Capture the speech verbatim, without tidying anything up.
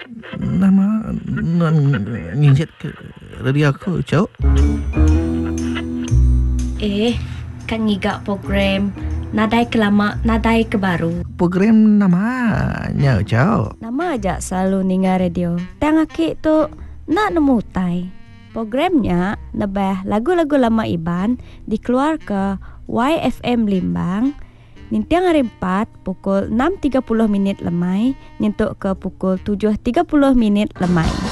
nama nginjit ke radio aku, Cok. Eh, kan ngigak program nadai ke lama, nadai ke baru. Program namanya, Cok. Nama aja selalu ninga radio. Tang aki tu nak nemu tai. Programnya nebah lagu-lagu lama Iban dikeluar ke Y F M Limbang. Nintiang hari empat pukul enam tiga puluh minit lemai nyentuk ke pukul tujuh tiga puluh minit lemai.